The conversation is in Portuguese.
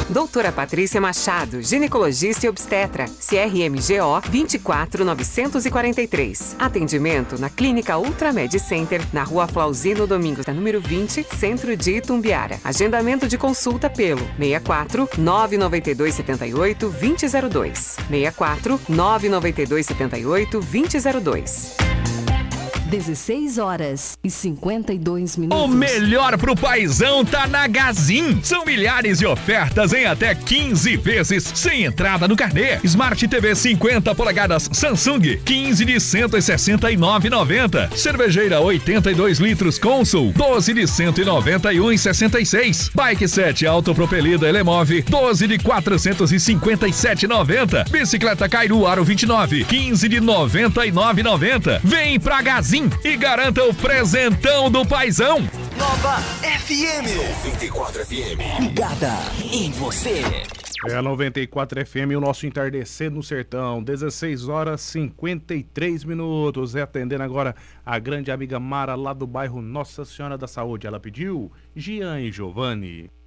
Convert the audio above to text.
Doutora Patrícia Machado, ginecologista e obstetra, CRMGO 24943. Atendimento na Clínica Ultramed Center, na Rua Flauzino Domingos, número 20, Centro de Itumbiara. Agendamento de consulta pelo 64 992 78 2002. 64 992 78 2002. 16h52. O melhor pro paizão tá na Gazin. São milhares de ofertas em até 15 vezes, sem entrada no carnê. Smart TV 50 polegadas Samsung, 15 de 169,90. Cervejeira 82 litros Consul, 12 de 191,66. Bike 7 autopropelida Elemove, 12 de 457,90. Bicicleta Kairu Aro 29, 15 de 99,90. Vem pra Gazin e garanta o presentão do paizão. Nova FM 94 FM, ligada em você. É a 94 FM, o nosso entardecer no sertão, 16h53. É atendendo agora a grande amiga Mara lá do bairro Nossa Senhora da Saúde. Ela pediu Gian e Giovanni.